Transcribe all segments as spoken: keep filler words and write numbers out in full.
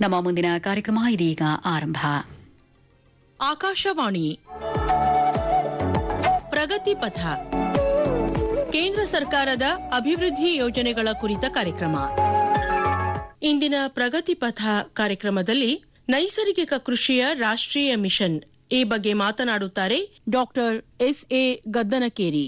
ನಮ್ಮ ಮುಂದಿನ ಕಾರ್ಯಕ್ರಮ ಇದೀಗ ಆರಂಭ. ಆಕಾಶವಾಣಿ ಪ್ರಗತಿ ಪಥ, ಕೇಂದ್ರ ಸರ್ಕಾರದ ಅಭಿವೃದ್ಧಿ ಯೋಜನೆಗಳ ಕುರಿತ ಕಾರ್ಯಕ್ರಮ. ಇಂದಿನ ಪ್ರಗತಿ ಪಥ ಕಾರ್ಯಕ್ರಮದಲ್ಲಿ ನೈಸರ್ಗಿಕ ಕೃಷಿಯ ರಾಷ್ಟ್ರೀಯ ಮಿಷನ್ ಈ ಬಗ್ಗೆ ಮಾತನಾಡುತ್ತಾರೆ ಡಾಕ್ಟರ್ ಎಸ್ ಎ ಗದ್ದನಕೇರಿ.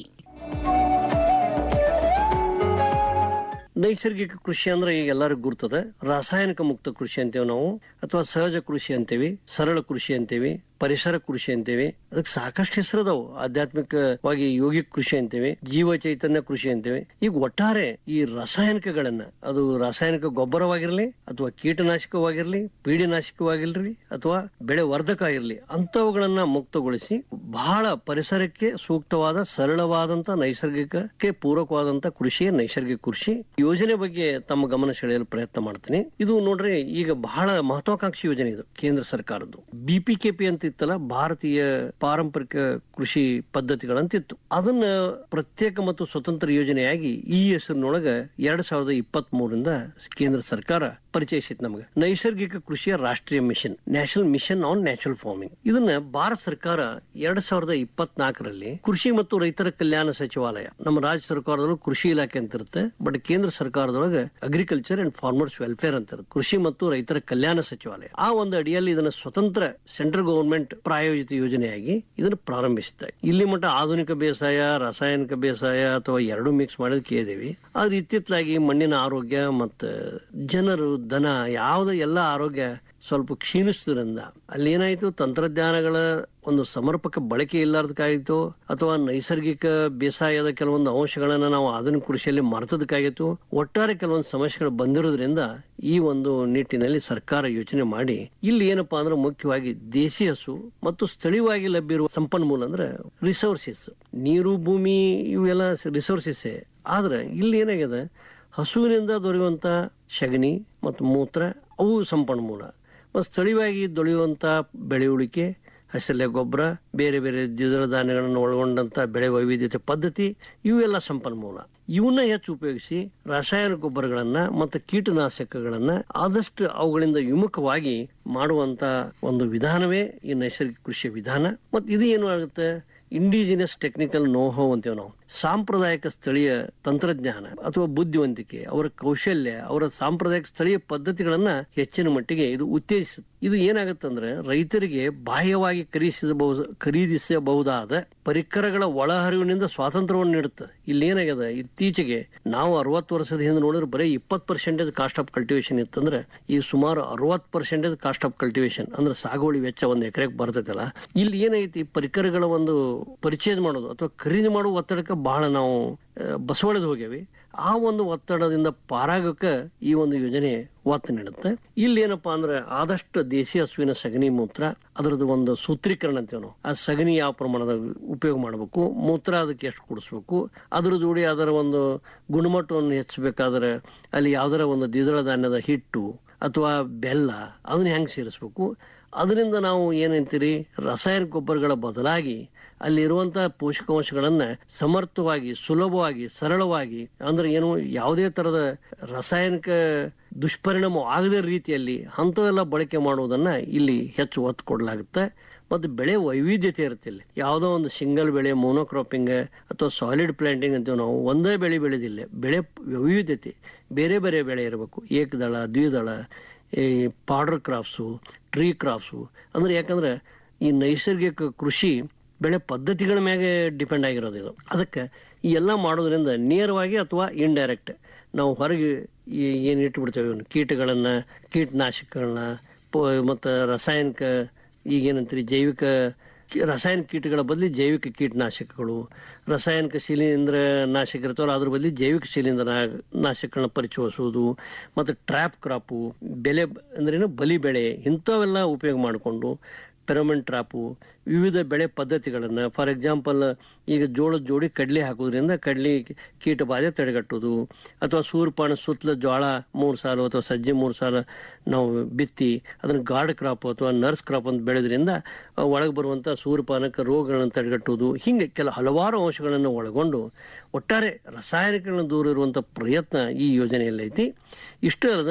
ನೈಸರ್ಗಿಕ ಕೃಷಿ ಅಂದ್ರೆ ಈಗ ಎಲ್ಲರಿಗೂ ಗುರ್ತದ. ರಾಸಾಯನಿಕ ಮುಕ್ತ ಕೃಷಿ ಅಂತೇವೆ ನಾವು, ಅಥವಾ ಸಹಜ ಕೃಷಿ ಅಂತೇವಿ, ಸರಳ ಕೃಷಿ ಅಂತೇವಿ, ಪರಿಸರ ಕೃಷಿ ಅಂತೇವಿ. ಅದಕ್ಕೆ ಸಾಕಷ್ಟು ಹೆಸರದಾವು. ಆಧ್ಯಾತ್ಮಿಕವಾಗಿ ಯೋಗಿಕ್ ಕೃಷಿ ಅಂತೇವಿ, ಜೀವ ಚೈತನ್ಯ ಕೃಷಿ ಅಂತೇವಿ. ಈಗ ಒಟ್ಟಾರೆ ಈ ರಾಸಾಯನಿಕಗಳನ್ನ, ಅದು ರಾಸಾಯನಿಕ ಗೊಬ್ಬರವಾಗಿರ್ಲಿ ಅಥವಾ ಕೀಟನಾಶಕವಾಗಿರ್ಲಿ, ಪೀಡಿನಾಶಕವಾಗಿರ್ಲಿ ಅಥವಾ ಬೆಳೆ ವರ್ಧಕ ಆಗಿರ್ಲಿ, ಅಂತವುಗಳನ್ನ ಮುಕ್ತಗೊಳಿಸಿ ಬಹಳ ಪರಿಸರಕ್ಕೆ ಸೂಕ್ತವಾದ ಸರಳವಾದಂತ ನೈಸರ್ಗಿಕಕ್ಕೆ ಪೂರಕವಾದಂತ ಕೃಷಿ ನೈಸರ್ಗಿಕ ಕೃಷಿ ಯೋಜನೆ ಬಗ್ಗೆ ತಮ್ಮ ಗಮನ ಸೆಳೆಯಲು ಪ್ರಯತ್ನ ಮಾಡ್ತೀನಿ. ಇದು ನೋಡ್ರಿ, ಈಗ ಬಹಳ ಮಹತ್ವಾಕಾಂಕ್ಷಿ ಯೋಜನೆ ಇದು ಕೇಂದ್ರ ಸರ್ಕಾರದ್ದು. ಬಿಪಿಕೆಪಿ ಅಂತ ಇತ್ತಲ್ಲ, ಭಾರತೀಯ ಪಾರಂಪರಿಕ ಕೃಷಿ ಪದ್ಧತಿಗಳಂತಿತ್ತು. ಅದನ್ನ ಪ್ರತ್ಯೇಕ ಮತ್ತು ಸ್ವತಂತ್ರ ಯೋಜನೆಯಾಗಿ ಈ ಹೆಸರಿನೊಳಗ ಎರಡ್ ಸಾವಿರದ ಇಪ್ಪತ್ತ್ ಮೂರರಿಂದ ಕೇಂದ್ರ ಸರ್ಕಾರ ಪರಿಚಯಿಸಿತ್ತು ನಮಗೆ. ನೈಸರ್ಗಿಕ ಕೃಷಿಯ ರಾಷ್ಟ್ರೀಯ mission, national mission on natural farming. ಇದನ್ನ ಭಾರತ ಸರ್ಕಾರ ಎರಡ್ ಸಾವಿರದ ಇಪ್ಪತ್ನಾಲ್ಕರಲ್ಲಿ ಕೃಷಿ ಮತ್ತು ರೈತರ ಕಲ್ಯಾಣ ಸಚಿವಾಲಯ, ನಮ್ಮ ರಾಜ್ಯ ಸರ್ಕಾರದೊಳಗೆ ಕೃಷಿ ಇಲಾಖೆ ಅಂತ ಇರುತ್ತೆ, ಬಟ್ ಕೇಂದ್ರ ಸರ್ಕಾರದೊಳಗೆ ಅಗ್ರಿಕಲ್ಚರ್ ಅಂಡ್ ಫಾರ್ಮರ್ಸ್ ವೆಲ್ಫೇರ್ ಅಂತ ಇರುತ್ತೆ, ಕೃಷಿ ಮತ್ತು ರೈತರ ಕಲ್ಯಾಣ ಸಚಿವಾಲಯ. ಆ ಒಂದು ಅಡಿಯಲ್ಲಿ ಇದನ್ನ ಸ್ವತಂತ್ರ ಸೆಂಟ್ರಲ್ ಗವರ್ಮೆಂಟ್ ಪ್ರಾಯೋಜಿತ ಯೋಜನೆಯಾಗಿ ಇದನ್ನು ಪ್ರಾರಂಭಿಸುತ್ತೆ. ಇಲ್ಲಿ ಮಟ್ಟ ಆಧುನಿಕ ಬೇಸಾಯ, ರಾಸಾಯನಿಕ ಬೇಸಾಯ ಅಥವಾ ಎರಡು ಮಿಕ್ಸ್ ಮಾಡೋದು ಕೇಳಿದೇವಿ. ಆದ್ರೆ ಇತ್ತಿತ್ತಲಾಗಿ ಮಣ್ಣಿನ ಆರೋಗ್ಯ ಮತ್ತು ಜನರು ದನ ಯಾವ್ದು ಎಲ್ಲ ಆರೋಗ್ಯ ಸ್ವಲ್ಪ ಕ್ಷೀಣಿಸುವುದರಿಂದ ಅಲ್ಲಿ ಏನಾಯ್ತು, ತಂತ್ರಜ್ಞಾನಗಳ ಒಂದು ಸಮರ್ಪಕ ಬಳಕೆ ಇಲ್ಲಾರ್ದಕ್ಕಾಗಿತ್ತು, ಅಥವಾ ನೈಸರ್ಗಿಕ ಬೇಸಾಯದ ಕೆಲವೊಂದು ಅಂಶಗಳನ್ನ ನಾವು ಆಧುನಿಕ ಕೃಷಿಯಲ್ಲಿ ಮರೆತದಕ್ಕಾಗಿತ್ತು. ಒಟ್ಟಾರೆ ಕೆಲವೊಂದು ಸಮಸ್ಯೆಗಳು ಬಂದಿರೋದ್ರಿಂದ ಈ ಒಂದು ನಿಟ್ಟಿನಲ್ಲಿ ಸರ್ಕಾರ ಯೋಚನೆ ಮಾಡಿ ಇಲ್ಲಿ ಏನಪ್ಪಾ ಅಂದ್ರೆ ಮುಖ್ಯವಾಗಿ ದೇಸಿ ಹಸು ಮತ್ತು ಸ್ಥಳೀಯವಾಗಿ ಲಭ್ಯವಿರುವ ಸಂಪನ್ಮೂಲ ಅಂದ್ರೆ ರಿಸೋರ್ಸಸ್, ನೀರು, ಭೂಮಿ, ಇವೆಲ್ಲ ರಿಸೋರ್ಸಸ್. ಆದ್ರೆ ಇಲ್ಲಿ ಏನಾಗಿದೆ, ಹಸುವಿನಿಂದ ದೊರೆಯುವಂತ ಸಗಣಿ ಮತ್ತು ಮೂತ್ರ ಅವು ಸಂಪನ್ಮೂಲ, ಮತ್ತು ಸ್ಥಳೀಯವಾಗಿ ದೊರೆಯುವಂತ ಬೆಳೆಯುಳಿಕೆ, ಹಸಲೆ ಗೊಬ್ಬರ, ಬೇರೆ ಬೇರೆ ದ್ವಿದಳ ಧಾನ್ಯಗಳನ್ನು ಒಳಗೊಂಡಂತ ಬೆಳೆ ವೈವಿಧ್ಯತೆ ಪದ್ಧತಿ, ಇವೆಲ್ಲ ಸಂಪನ್ಮೂಲ. ಇವನ್ನ ಹೆಚ್ಚು ಉಪಯೋಗಿಸಿ ರಾಸಾಯನಿಕ ಗೊಬ್ಬರಗಳನ್ನ ಮತ್ತು ಕೀಟನಾಶಕಗಳನ್ನ ಆದಷ್ಟು ಅವುಗಳಿಂದ ವಿಮುಖವಾಗಿ ಮಾಡುವಂತ ಒಂದು ವಿಧಾನವೇ ಈ ನೈಸರ್ಗಿಕ ಕೃಷಿಯ ವಿಧಾನ. ಮತ್ತು ಇದು ಏನು ಆಗುತ್ತೆ, ಇಂಡಿಜಿನಿಯಸ್ ಟೆಕ್ನಿಕಲ್ ನೋಹೋ ಅಂತೇವೆ ನಾವು. ಸಾಂಪ್ರದಾಯಿಕ ಸ್ಥಳೀಯ ತಂತ್ರಜ್ಞಾನ ಅಥವಾ ಬುದ್ಧಿವಂತಿಕೆ, ಅವರ ಕೌಶಲ್ಯ, ಅವರ ಸಾಂಪ್ರದಾಯಿಕ ಸ್ಥಳೀಯ ಪದ್ಧತಿಗಳನ್ನ ಹೆಚ್ಚಿನ ಮಟ್ಟಿಗೆ ಇದು ಉತ್ತೇಜಿಸುತ್ತೆ. ಇದು ಏನಾಗುತ್ತಂದ್ರೆ ರೈತರಿಗೆ ಬಾಹ್ಯವಾಗಿ ಖರೀದಿಸಬಹುದು ಖರೀದಿಸಬಹುದಾದ ಪರಿಕರಗಳ ಒಳಹರಿವಿನಿಂದ ಸ್ವಾತಂತ್ರ್ಯವನ್ನು ನೀಡುತ್ತೆ. ಇಲ್ಲಿ ಏನಾಗಿದೆ, ಇತ್ತೀಚೆಗೆ ನಾವು ಅರವತ್ತು ವರ್ಷದ ಹಿಂದೆ ನೋಡಿದ್ರೆ ಬರೀ ಇಪ್ಪತ್ತು ಪರ್ಸೆಂಟೇಜ್ ಕಾಸ್ಟ್ ಆಫ್ ಕಲ್ಟಿವೇಶನ್ ಇತ್ತಂದ್ರೆ ಈ ಸುಮಾರು ಅರವತ್ತು ಪರ್ಸೆಂಟೇಜ್ ಕಾಸ್ಟ್ ಆಫ್ ಕಲ್ಟಿವೇಶನ್ ಅಂದ್ರೆ ಸಾಗುವಳಿ ವೆಚ್ಚ ಒಂದು ಎಕರೆಗೆ ಬರ್ತೈತಲ್ಲ. ಇಲ್ಲಿ ಏನೈತಿ, ಪರಿಕರಗಳ ಒಂದು ಪರ್ಚೇಸ್ ಮಾಡೋದು ಅಥವಾ ಖರೀದಿ ಮಾಡುವ ಒತ್ತಡಕ್ಕೆ ಬಹಳ ನಾವು ಬಸವಳೆದು ಹೋಗ್ಯಾವಿ. ಆ ಒಂದು ಒತ್ತಡದಿಂದ ಪಾರಾಗಕ್ಕೆ ಈ ಒಂದು ಯೋಜನೆ ಒತ್ತು ನೀಡುತ್ತೆ. ಇಲ್ಲಿ ಏನಪ್ಪಾ ಅಂದ್ರೆ ಆದಷ್ಟು ದೇಸಿ ಹಸುವಿನ ಸಗಣಿ ಮೂತ್ರ, ಅದರದ್ದು ಒಂದು ಸೂತ್ರೀಕರಣ ಅಂತೀವಿ ನಾವು. ಆ ಸಗಣಿ ಯಾವ ಪ್ರಮಾಣದ ಉಪಯೋಗ ಮಾಡಬೇಕು, ಮೂತ್ರ ಅದಕ್ಕೆ ಎಷ್ಟು ಕುಡಿಸ್ಬೇಕು, ಅದ್ರ ಜೋಡಿ ಅದರ ಒಂದು ಗುಣಮಟ್ಟವನ್ನು ಹೆಚ್ಚಬೇಕಾದ್ರೆ ಅಲ್ಲಿ ಯಾವ್ದಾರ ಒಂದು ದ್ವಿದಳ ಧಾನ್ಯದ ಹಿಟ್ಟು ಅಥವಾ ಬೆಲ್ಲ ಅದನ್ನ ಹೆಂಗ್ ಸೇರಿಸ್ಬೇಕು. ಅದರಿಂದ ನಾವು ಏನಂತೀರಿ, ರಾಸಾಯನಿಕ ಗೊಬ್ಬರಗಳ ಬದಲಾಗಿ ಅಲ್ಲಿರುವಂತಹ ಪೋಷಕಾಂಶಗಳನ್ನ ಸಮರ್ಥವಾಗಿ, ಸುಲಭವಾಗಿ, ಸರಳವಾಗಿ, ಅಂದ್ರೆ ಏನು ಯಾವುದೇ ತರದ ರಾಸಾಯನಿಕ ದುಷ್ಪರಿಣಾಮ ಆಗದ ರೀತಿಯಲ್ಲಿ ಅಂಥವೆಲ್ಲ ಬಳಕೆ ಮಾಡುವುದನ್ನ ಇಲ್ಲಿ ಹೆಚ್ಚು ಒತ್ತು ಕೊಡಲಾಗುತ್ತೆ. ಮತ್ತು ಬೆಳೆ ವೈವಿಧ್ಯತೆ ಇರುತ್ತೆ. ಇಲ್ಲಿ ಯಾವುದೋ ಒಂದು ಸಿಂಗಲ್ ಬೆಳೆ, ಮೋನೋಕ್ರಾಪಿಂಗ್ ಅಥವಾ ಸಾಲಿಡ್ ಪ್ಲಾಂಟಿಂಗ್ ಅಂತೀವಿ ನಾವು, ಒಂದೇ ಬೆಳೆ ಬೆಳೆದಿಲ್ಲ. ಬೆಳೆ ವೈವಿಧ್ಯತೆ, ಬೇರೆ ಬೇರೆ ಬೆಳೆ ಇರಬೇಕು, ಏಕದಳ, ದ್ವಿದಳ, ಈ ಪಾಡರ್ ಕ್ರಾಪ್ಸು, ಟ್ರೀ ಕ್ರಾಪ್ಸು. ಅಂದ್ರೆ ಯಾಕಂದ್ರೆ ಈ ನೈಸರ್ಗಿಕ ಕೃಷಿ ಬೆಳೆ ಪದ್ಧತಿಗಳ ಮೇಲೆ ಡಿಪೆಂಡ್ ಆಗಿರೋದು ಇದು. ಅದಕ್ಕೆ ಈ ಎಲ್ಲ ಮಾಡೋದ್ರಿಂದ ನೇರವಾಗಿ ಅಥವಾ ಇಂಡೈರೆಕ್ಟ್ ನಾವು ಹೊರಗೆ ಏನು ಇಟ್ಬಿಡ್ತೇವೆ ಕೀಟಗಳನ್ನ, ಕೀಟನಾಶಕಗಳನ್ನ ಮತ್ತು ರಾಸಾಯನಿಕ, ಈಗೇನಂತೀರಿ ಜೈವಿಕ ರಾಸಾಯನಿಕ ಕೀಟಗಳ ಬದಲಿ ಜೈವಿಕ ಕೀಟನಾಶಕಗಳು, ರಾಸಾಯನಿಕ ಶಿಲೀಂಧ್ರ ನಾಶಕ ಇರ್ತಾವಲ್ಲ ಅದ್ರ ಬದಲಿ ಜೈವಿಕ ಶಿಲೀಂಧ್ರ ನಾಶಕಗಳನ್ನ ಪರಿಚಯಿಸುವುದು, ಮತ್ತು ಟ್ರ್ಯಾಪ್ ಕ್ರಾಪು, ಬೆಲೆ ಅಂದ್ರೇನು ಬಲಿ ಬೆಳೆ, ಇಂಥವೆಲ್ಲ ಉಪಯೋಗ ಮಾಡಿಕೊಂಡು ಪೆರಮನ್ ಟ್ರಾಪು, ವಿವಿಧ ಬೆಳೆ ಪದ್ಧತಿಗಳನ್ನ, ಫಾರ್ ಎಕ್ಸಾಂಪಲ್ ಈಗ ಜೋಳದ ಜೋಡಿ ಕಡ್ಲಿ ಹಾಕೋದ್ರಿಂದ ಕಡ್ಲಿ ಕೀಟ ಬಾಧೆ ತಡೆಗಟ್ಟುವುದು, ಅಥವಾ ಸೂರ್ಯಪಾನ ಸುತ್ತಲ ಜೋಳ ಮೂರು ಸಾಲು ಅಥವಾ ಸಜ್ಜೆ ಮೂರು ಸಾಲು ನಾವು ಬಿತ್ತಿ ಅದನ್ನ ಗಾರ್ಡ್ ಕ್ರಾಪ್ ಅಥವಾ ನರ್ಸ್ ಕ್ರಾಪ್ ಅಂತ ಬೆಳೆದ್ರಿಂದ ಒಳಗೆ ಬರುವಂತ ಸೂರ್ಯಪಾನಕ ರೋಗಗಳನ್ನು ತಡೆಗಟ್ಟುವುದು. ಹಿಂಗೆ ಕೆಲ ಹಲವಾರು ಅಂಶಗಳನ್ನು ಒಳಗೊಂಡು ಒಟ್ಟಾರೆ ರಾಸಾಯನಿಕಗಳನ್ನು ದೂರ ಇರುವಂತ ಪ್ರಯತ್ನ ಈ ಯೋಜನೆಯಲ್ಲಿ ಐತಿ. ಇಷ್ಟೇ ಅಲ್ಲದೆ